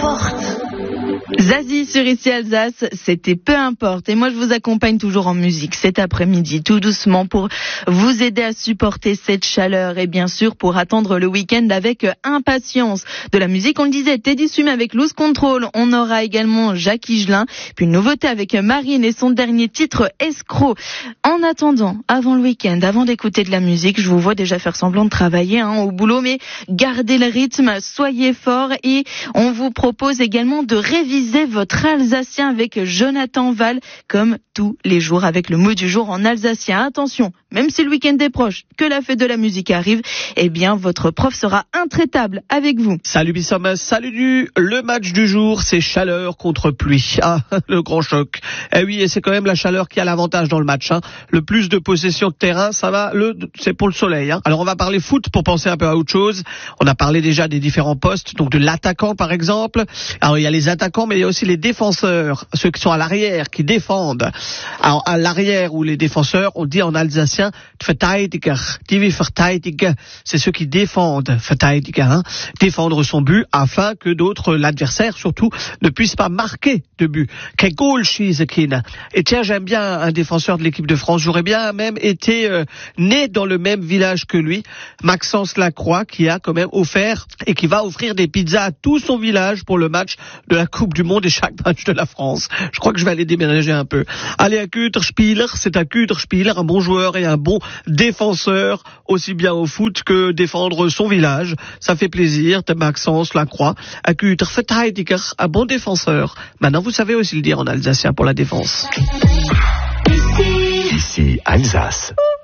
importe. Zazie sur Ici Alsace, c'était Peu importe. Et moi, je vous accompagne toujours en musique cet après-midi, tout doucement, pour vous aider à supporter cette chaleur et bien sûr pour attendre le week-end avec impatience. De la musique, on le disait, Teddy Swims avec Lose Control. On aura également Jacques Higelin. Puis une nouveauté avec Marine et son dernier titre, Escroc. En attendant, avant le week-end, avant d'écouter de la musique, je vous vois déjà faire semblant de travailler au boulot, mais gardez le rythme, soyez forts et on vous propose également de réviser votre alsacien avec Jonathan Val, comme tous les jours avec le mot du jour en alsacien. Attention, même si le week-end est proche, que la fête de la musique arrive, eh bien votre prof sera intraitable avec vous. Salut Bissom, salut le match du jour, c'est chaleur contre pluie. Ah, le grand choc. Eh oui, et c'est quand même la chaleur qui a l'avantage dans le match. Le plus de possession de terrain, c'est pour le soleil. Alors on va parler foot pour penser un peu à autre chose. On a parlé déjà des différents postes, donc de l'attaquant par exemple. Alors il y a les attaquants, mais il y a aussi les défenseurs, ceux qui sont à l'arrière, qui défendent. Alors à l'arrière ou les défenseurs, on dit en alsacien Verteidiger, die wir verteidigen. C'est ceux qui défendent, Verteidiger, défendre son but afin que d'autres, l'adversaire surtout, ne puissent pas marquer de but. Kein Goal schießen können. Et tiens, j'aime bien un défenseur de l'équipe de France. J'aurais bien même été né dans le même village que lui, Maxence Lacroix, qui a quand même offert et qui va offrir des pizzas à tout son village pour le match de la Coupe du Monde et chaque match de la France. Je crois que je vais aller déménager un peu. Allez, un guter Spieler, c'est un guter Spieler, un bon joueur et un bon défenseur, aussi bien au foot que défendre son village. Ça fait plaisir, de Maxence Lacroix. Un guter Verteidiger, un bon défenseur. Maintenant, vous savez aussi le dire en alsacien pour la défense. Ici Alsace.